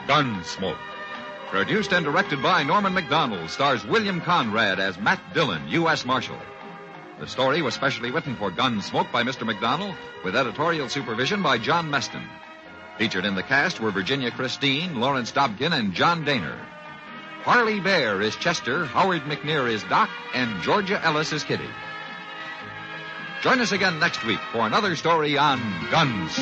Gunsmoke. Produced and directed by Norman McDonald, stars William Conrad as Matt Dillon, U.S. Marshal. The story was specially written for Gunsmoke by Mr. McDonald, with editorial supervision by John Meston. Featured in the cast were Virginia Christine, Lawrence Dobkin, and John Daner. Harley Bear is Chester, Howard McNear is Doc, and Georgia Ellis is Kitty. Join us again next week for another story on Gunsmoke.